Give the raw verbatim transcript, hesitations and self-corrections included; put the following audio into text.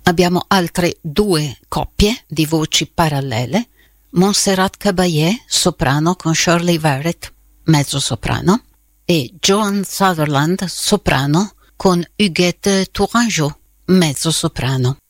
Abbiamo altre due coppie di voci parallele: Montserrat Caballé, soprano, con Shirley Verrett, mezzo soprano, e Joan Sutherland, soprano, con Huguette Tourangeau, mezzo soprano.